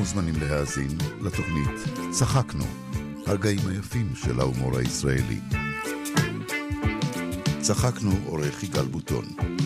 מוזמנים להאזין לתוכנית צחקנו, הרגעים היפים של ההומור הישראלי. צחקנו, עורך יגאל בוטון.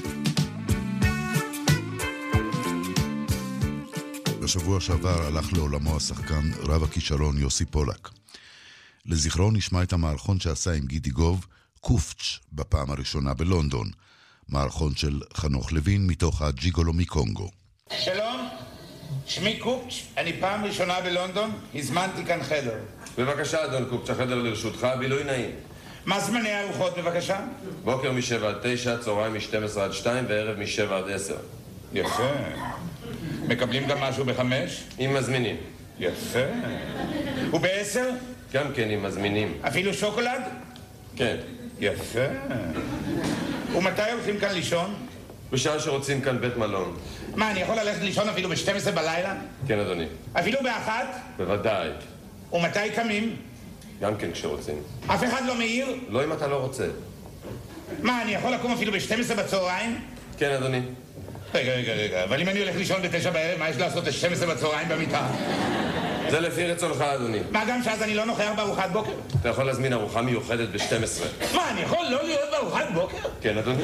בשבוע שעבר הלך לעולמו השחקן רב הכישרון יוסי פולק. לזכרו נשמע את המערכון שעשה עם גידי גוב, קופץ', בפעם הראשונה בלונדון. מערכון של חנוך לוין מתוך הג'יגולו מקונגו. שלום, שמי קופץ', אני פעם ראשונה בלונדון, הזמנתי כאן חדר. בבקשה אדון קופץ', החדר לרשותך, בילוי נעים. מה זמני הארוחות בבקשה? בוקר מ-7 עד 9, צהריים מ-12 עד 2 וערב מ-7 עד 10. יפה. מקבלים גם משהו ב-5? אם מזמינים. יפה. וב-10? גם כן אם מזמינים. אפילו שוקולד? כן. יפה. ומתי הולכים כאן לישון? בשעה שרוצים כאן בית מלון. מה, אני יכול ללכת לישון אפילו ב-12 בלילה? כן אדוני. אפילו ב-1? בוודאי. ומתי קמים? גם כן כשרוצים. אף אחד לא מעיר? לא אם אתה לא רוצה. מה, אני יכול לקום אפילו ב-12 בצהריים? כן אדוני. רגע, אבל אם אני הולך לישון ב-9 בערב, מה יש לעשות ב-12 בצהריים במיטה? זה לפי רצונך אדוני. מה גם שאז אני לא נוכח בארוחת בוקר? אתה יכול להזמין ארוחה מיוחדת ב-12. מה, אני יכול לא להיות בארוחת בוקר? כן אדוני.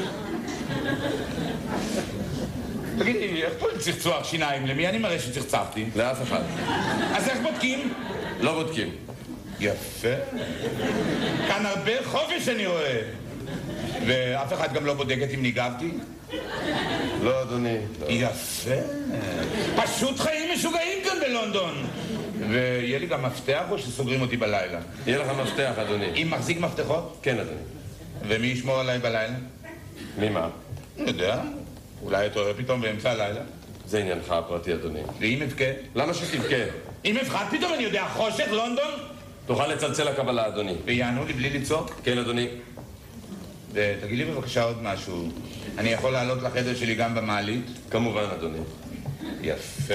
תגידי, איך פה עם צחצוח שיניים? למי אני מראה שצחצחתי? לאף אחד. אז איך בודקים? לא בודקים. יפה. כאן הרבה חופש אני רואה. ואף אחד גם לא בודקת אם ניגבתי? לא אדוני. לא. יפה. פשוט חיים משוגעים כאן בלונדון. ויהיה לי גם מפתח או שסוגרים אותי בלילה? יהיה לך מפתח אדוני. אם מחזיק מפתחות? כן אדוני. ומי ישמור עליי בלילה? ממה? אני יודע. אולי אתה רואה פתאום באמצע הלילה? זה עניינך הפרטי אדוני. ואם אבכה? למה שתבכה? אם אבחת פתאום אני יודע, חושך לונדון? תוכל לצלצל לקבלה אדוני. ויענו לי בלי לצעוק? כן אדוני. ותגיד לי בבקשה עוד משהו. אני יכול לעלות לחדר שלי גם במעלית? כמובן אדוני. יפה.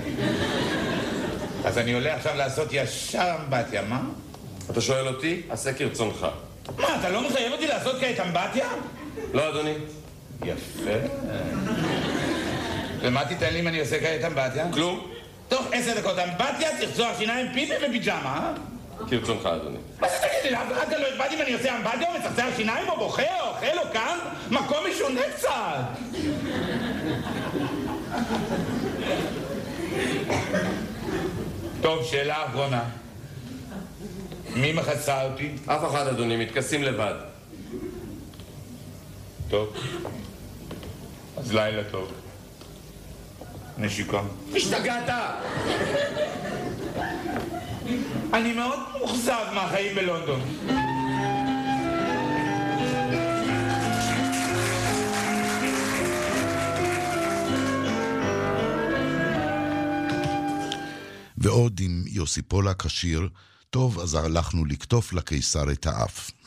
אז אני עולה עכשיו לעשות ישר אמבטיה, מה? אתה שואל אותי? עשה כרצונך. מה, אתה לא מחייב אותי לעשות כעת אמבטיה? לא אדוני. יפה. ומה תיתן לי אם אני עושה כעת אמבטיה? כלום. תוך 10 דקות אמבטיה, צחצוח שיניים, פיפי ופיג'מה, אה? כרצונך אדוני. מה זה תגיד לי, לאף אחד כאן לא אכפת אם אני עושה אמבטיה או מצחצח שיניים או בוכה או אוכל או כאן? מקום משונה קצת. טוב, שאלה אחרונה. מי מחצה אותי? אף אחד אדוני, מתכסים לבד. טוב. אז לילה טוב. נשיקה. השתגעת! אני מאוד מוחזב מהחיים בלונדון. ועוד עם יוסי פולק השיר, טוב אז הלכנו לקטוף לקיסר את האף.